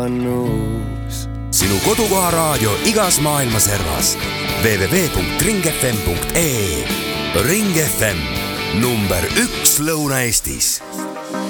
Sinu kodukoha raadio igas maailma servas. www.ringfm.ee Ring FM, number 1 Lõuna-Eestis.